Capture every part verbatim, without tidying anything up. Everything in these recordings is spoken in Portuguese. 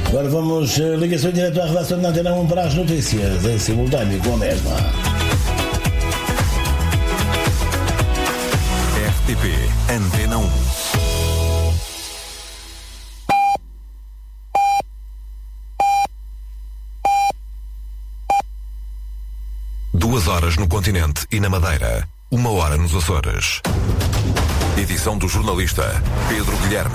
Agora vamos, ligação direta à redação da Antena um para as notícias, em simultâneo com a mesma. R T P Antena um. Duas horas no continente e na Madeira. Uma hora nos Açores. Edição do jornalista Pedro Guilherme.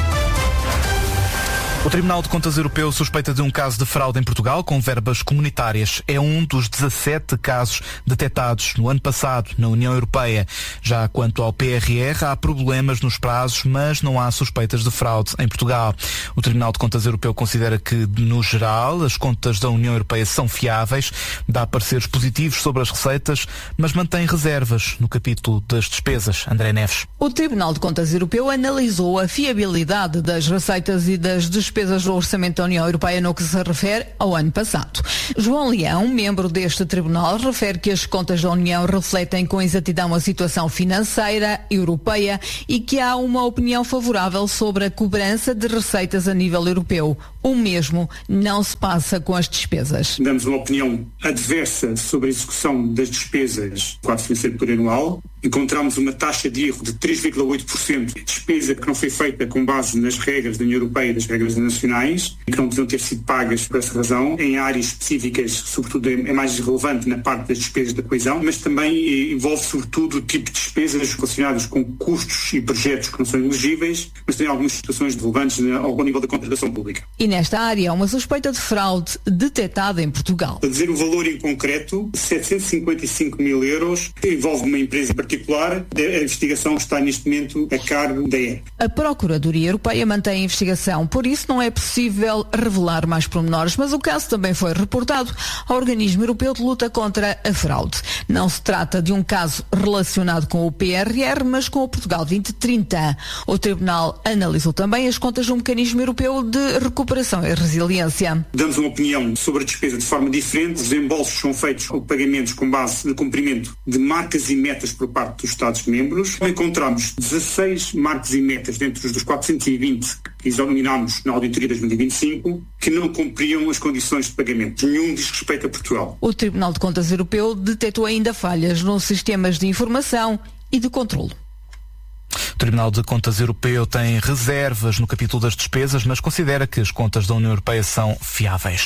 O Tribunal de Contas Europeu suspeita de um caso de fraude em Portugal com verbas comunitárias. É um dos dezassete casos detectados no ano passado na União Europeia. Já quanto ao P R R, há problemas nos prazos, mas não há suspeitas de fraude em Portugal. O Tribunal de Contas Europeu considera que, no geral, as contas da União Europeia são fiáveis, dá pareceres positivos sobre as receitas, mas mantém reservas no capítulo das despesas. André Neves. O Tribunal de Contas Europeu analisou a fiabilidade das receitas e das despesas despesas do Orçamento da União Europeia no que se refere ao ano passado. João Leão, membro deste tribunal, refere que as contas da União refletem com exatidão a situação financeira europeia e que há uma opinião favorável sobre a cobrança de receitas a nível europeu. O mesmo não se passa com as despesas. Damos uma opinião adversa sobre a execução das despesas do quadro financeiro plurianual. Encontramos uma taxa de erro de três vírgula oito por cento, despesa que não foi feita com base nas regras da União Europeia e das regras nacionais, que não deviam ter sido pagas por essa razão, em áreas específicas, sobretudo é mais relevante na parte das despesas da coesão, mas também envolve sobretudo o tipo de despesas relacionadas com custos e projetos que não são elegíveis, mas tem algumas situações relevantes ao nível da contratação pública. E nesta área há uma suspeita de fraude detectada em Portugal. Para dizer o valor em concreto, setecentos e cinquenta e cinco mil euros, envolve uma empresa em particular. A investigação está neste momento a cargo da E P. A Procuradoria Europeia mantém a investigação, por isso não é possível revelar mais pormenores, mas o caso também foi reportado ao Organismo Europeu de Luta contra a Fraude. Não se trata de um caso relacionado com o P R R, mas com o Portugal vinte trinta. O Tribunal analisou também as contas do Mecanismo Europeu de Recuperação e Resiliência. Damos uma opinião sobre a despesa de forma diferente. Os desembolsos são feitos ou pagamentos com base no cumprimento de marcas e metas por parte dos Estados-membros. Encontramos dezasseis marcas e metas dentro dos quatrocentos e vinte que examinámos na auditoria de dois mil e vinte e cinco que não cumpriam as condições de pagamento. Nenhum diz respeito a Portugal. O Tribunal de Contas Europeu detectou ainda falhas nos sistemas de informação e de controlo. O Tribunal de Contas Europeu tem reservas no capítulo das despesas, mas considera que as contas da União Europeia são fiáveis.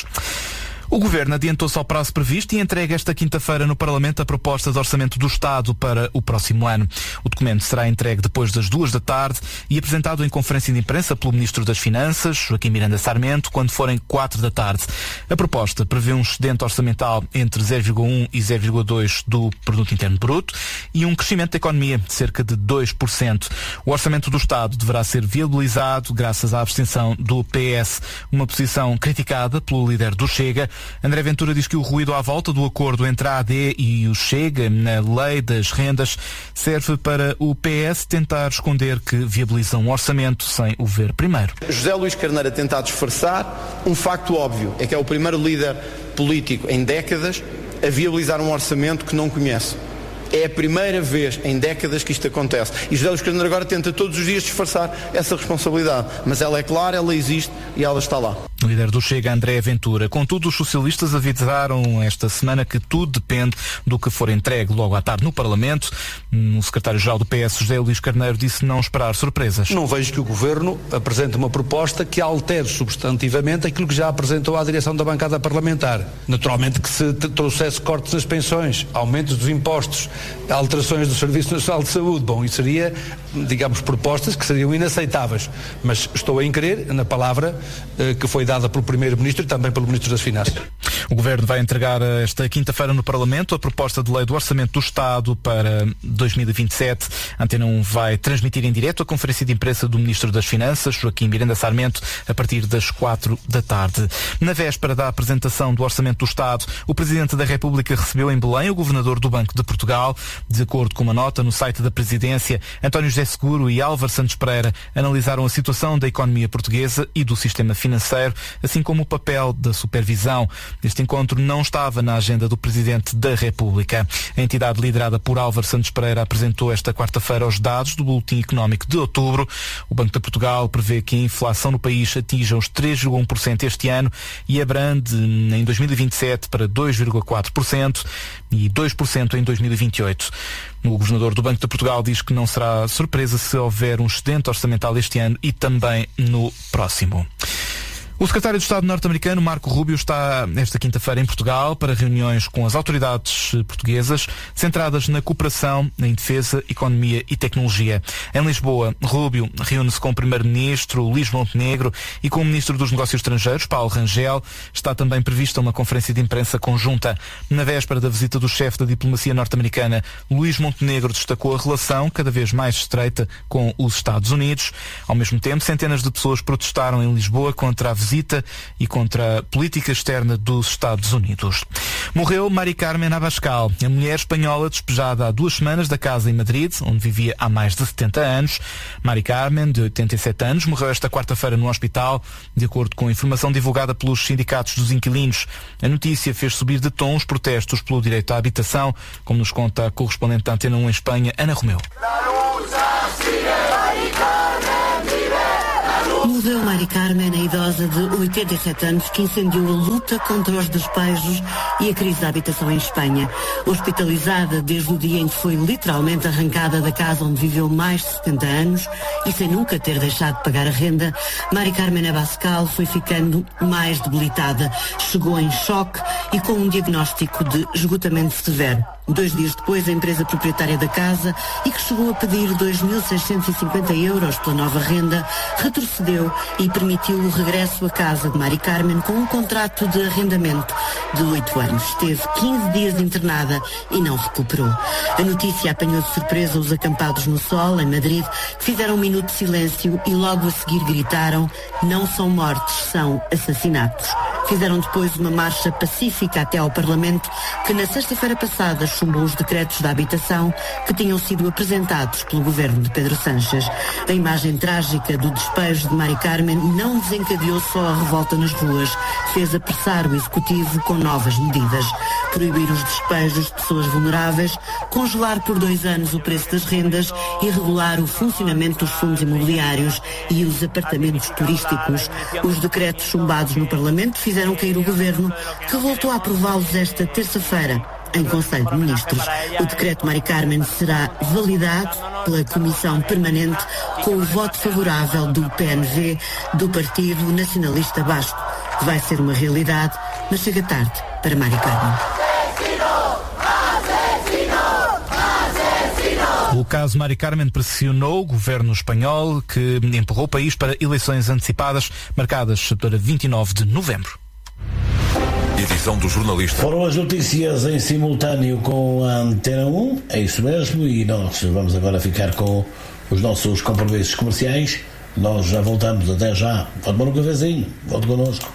O Governo adiantou-se ao prazo previsto e entrega esta quinta-feira no Parlamento a proposta de orçamento do Estado para o próximo ano. O documento será entregue depois das duas da tarde e apresentado em conferência de imprensa pelo Ministro das Finanças, Joaquim Miranda Sarmento, quando forem quatro da tarde. A proposta prevê um excedente orçamental entre zero vírgula um e zero vírgula dois do Produto Interno Bruto e um crescimento da economia de cerca de dois por cento. O orçamento do Estado deverá ser viabilizado graças à abstenção do P S, uma posição criticada pelo líder do Chega. André Ventura diz que o ruído à volta do acordo entre a A D e o Chega na lei das rendas serve para o P S tentar esconder que viabiliza um orçamento sem o ver primeiro. José Luís Carneiro a tentar disfarçar um facto óbvio, é que é o primeiro líder político em décadas a viabilizar um orçamento que não conhece. É a primeira vez em décadas que isto acontece. E José Luís Carneiro agora tenta todos os dias disfarçar essa responsabilidade. Mas ela é clara, ela existe e ela está lá. O líder do Chega, André Ventura. Contudo, os socialistas avisaram esta semana que tudo depende do que for entregue logo à tarde no Parlamento. O secretário-geral do P S, José Luís Carneiro, disse não esperar surpresas. Não vejo que o Governo apresente uma proposta que altere substantivamente aquilo que já apresentou à direção da bancada parlamentar. Naturalmente que se trouxesse cortes nas pensões, aumentos dos impostos, alterações do Serviço Nacional de Saúde, bom, isso seria, digamos, propostas que seriam inaceitáveis. Mas estou a crer na palavra eh, que foi dada pelo Primeiro-Ministro e também pelo Ministro das Finanças. O Governo vai entregar esta quinta-feira no Parlamento a proposta de lei do Orçamento do Estado para dois mil e vinte e sete. A Antena um vai transmitir em direto a conferência de imprensa do Ministro das Finanças, Joaquim Miranda Sarmento, a partir das quatro da tarde. Na véspera da apresentação do Orçamento do Estado, o Presidente da República recebeu em Belém o Governador do Banco de Portugal. De acordo com uma nota no site da Presidência, António José José Seguro e Álvaro Santos Pereira analisaram a situação da economia portuguesa e do sistema financeiro, assim como o papel da supervisão. Este encontro não estava na agenda do Presidente da República. A entidade liderada por Álvaro Santos Pereira apresentou esta quarta-feira os dados do Boletim Económico de outubro. O Banco de Portugal prevê que a inflação no país atinja os três vírgula um por cento este ano e abrande em dois mil e vinte e sete para dois vírgula quatro por cento e dois por cento em dois mil e vinte e oito. O governador do Banco de Portugal diz que não será surpresa se houver um excedente orçamental este ano e também no próximo. O secretário de Estado norte-americano, Marco Rubio, está esta quinta-feira em Portugal para reuniões com as autoridades portuguesas centradas na cooperação em defesa, economia e tecnologia. Em Lisboa, Rubio reúne-se com o primeiro-ministro Luís Montenegro e com o ministro dos Negócios Estrangeiros, Paulo Rangel. Está também prevista uma conferência de imprensa conjunta. Na véspera da visita do chefe da diplomacia norte-americana, Luís Montenegro destacou a relação cada vez mais estreita com os Estados Unidos. Ao mesmo tempo, centenas de pessoas protestaram em Lisboa contra a visita e contra a política externa dos Estados Unidos. Morreu Mari Carmen Abascal, a mulher espanhola despejada há duas semanas da casa em Madrid, onde vivia há mais de setenta anos. Mari Carmen, de oitenta e sete anos, morreu esta quarta-feira no hospital, de acordo com a informação divulgada pelos sindicatos dos inquilinos. A notícia fez subir de tom os protestos pelo direito à habitação, como nos conta a correspondente da Antena um em Espanha, Ana Romeu. Morreu Mari Carmen, a idosa de oitenta e sete anos, que incendiou a luta contra os despejos e a crise da habitação em Espanha. Hospitalizada desde o dia em que foi literalmente arrancada da casa onde viveu mais de setenta anos e sem nunca ter deixado de pagar a renda, Mari Carmen Abascal foi ficando mais debilitada. Chegou em choque e com um diagnóstico de esgotamento severo. Dois dias depois, a empresa proprietária da casa, e que chegou a pedir dois mil seiscentos e cinquenta euros pela nova renda, retrocedeu e permitiu o regresso à casa de Mari Carmen com um contrato de arrendamento de oito anos. Esteve quinze dias internada e não recuperou. A notícia apanhou de surpresa os acampados no sol, em Madrid, que fizeram um minuto de silêncio e logo a seguir gritaram: não são mortes, são assassinatos. Fizeram depois uma marcha pacífica até ao Parlamento, que na sexta-feira passada chumbou os decretos da habitação que tinham sido apresentados pelo governo de Pedro Sánchez. A imagem trágica do despejo de Mari Carmen não desencadeou só a revolta nas ruas, fez apressar o Executivo com novas medidas. Proibir os despejos de pessoas vulneráveis, congelar por dois anos o preço das rendas e regular o funcionamento dos fundos imobiliários e os apartamentos turísticos. Os decretos chumbados no Parlamento fizeram cair o governo, que voltou a aprová-los esta terça-feira em Conselho de Ministros. O decreto Mari Carmen será validado pela Comissão Permanente com o voto favorável do P N V, do Partido Nacionalista Basco. Vai ser uma realidade, mas chega tarde para Mari Carmen. O caso Mari Carmen pressionou o governo espanhol, que empurrou o país para eleições antecipadas marcadas para vinte e nove de novembro. Edição do jornalista. Foram as notícias em simultâneo com a Antena um, é isso mesmo, e nós vamos agora ficar com os nossos compromissos comerciais. Nós já voltamos, até já. Pode tomar um cafezinho, volte connosco.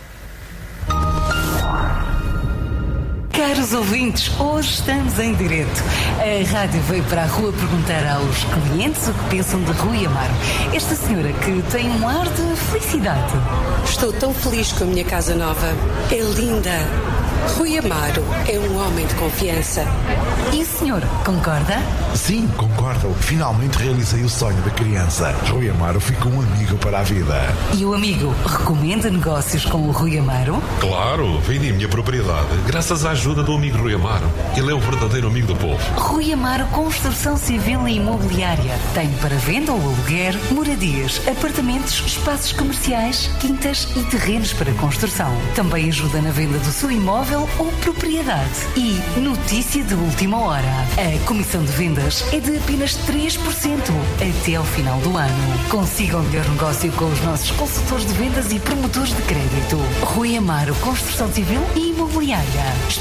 Caros ouvintes, hoje estamos em direto. A rádio veio para a rua perguntar aos clientes o que pensam de Rui Amaro. Esta senhora que tem um ar de felicidade. Estou tão feliz com a minha casa nova. É linda. Rui Amaro é um homem de confiança. E o senhor, concorda? Sim, concordo. Finalmente realizei o sonho da criança. Rui Amaro ficou um amigo para a vida. E o amigo recomenda negócios com o Rui Amaro? Claro, vendi a minha propriedade graças à ajuda do amigo Rui Amaro. Ele é o verdadeiro amigo do povo. Rui Amaro Construção Civil e Imobiliária. Tem para venda ou aluguer moradias, apartamentos, espaços comerciais, quintas e terrenos para construção. Também ajuda na venda do seu imóvel ou propriedade. E notícia de última hora. A comissão de vendas é de apenas três por cento até ao final do ano. Consiga o melhor negócio com os nossos consultores de vendas e promotores de crédito. Rui Amaro Construção Civil e Imobiliária. Especialista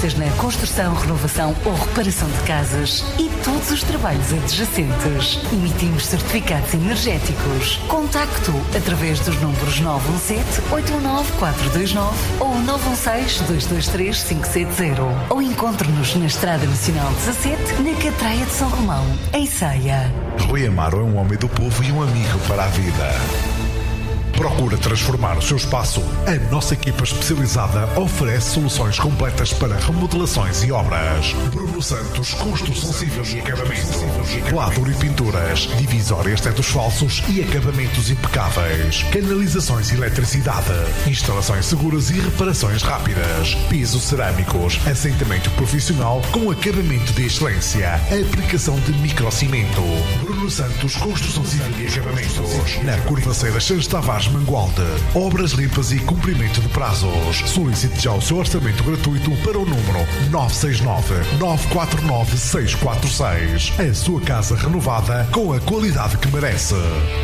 especialistas na construção, renovação ou reparação de casas e todos os trabalhos adjacentes. Emitimos certificados energéticos. Contacto através dos números nove um sete, oito um nove, quatro dois nove ou nove um seis, dois dois três, cinco sete zero. Ou encontre-nos na Estrada Nacional dezassete, na Catraia de São Romão, em Ceia. Rui Amaro é um homem do povo e um amigo para a vida. Procura transformar o seu espaço? A nossa equipa especializada oferece soluções completas para remodelações e obras. Bruno Santos, construção civil e acabamento. Quadro e pinturas, divisórias tetos falsos e acabamentos impecáveis. Canalizações e eletricidade. Instalações seguras e reparações rápidas. Pisos cerâmicos, assentamento profissional com acabamento de excelência. Aplicação de microcimento. Bruno Santos, construção civil e acabamentos. Na Curvaceira Santos Tavares Mangualde. Obras limpas e cumprimento de prazos. Solicite já o seu orçamento gratuito para o número nove seis nove, nove quatro nove, seis quatro seis. A sua casa renovada com a qualidade que merece.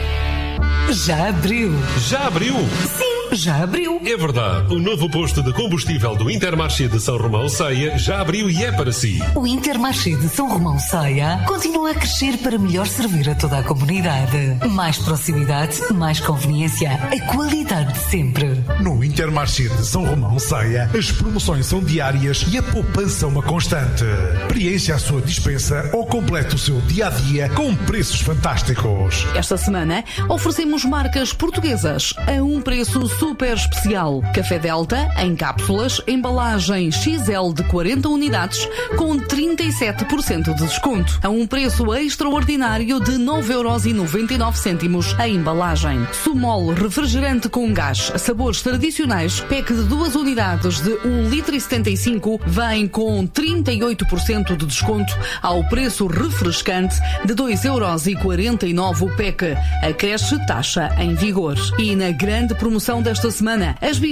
Já abriu. Já abriu? Sim, já abriu. É verdade. O novo posto de combustível do Intermarché de São Romão Ceia já abriu e é para si. O Intermarché de São Romão Ceia continua a crescer para melhor servir a toda a comunidade. Mais proximidade, mais conveniência. A qualidade de sempre. No Intermarché de São Romão Ceia, as promoções são diárias e a poupança uma constante. Preencha a sua dispensa ou complete o seu dia-a-dia com preços fantásticos. Esta semana oferecemos marcas portuguesas a um preço super especial. Café Delta em cápsulas, embalagem X L de quarenta unidades com trinta e sete por cento de desconto, a um preço extraordinário de nove euros e noventa e nove cêntimos a embalagem. Sumol refrigerante com gás, sabores tradicionais, pack de duas unidades de um litro e setenta e cinco, vem com trinta e oito por cento de desconto ao preço refrescante de dois euros e quarenta e nove o pack. Acresce taxa em vigor. E na grande promoção desta semana, as